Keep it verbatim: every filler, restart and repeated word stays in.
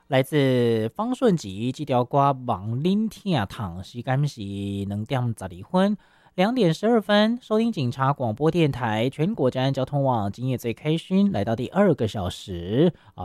来自方顺吉这条歌《望恁疼痛》，时间是两点十二分，两点十二分，收听警察广播电台全国治安交通网，今夜最开心，来到第二个小时啊。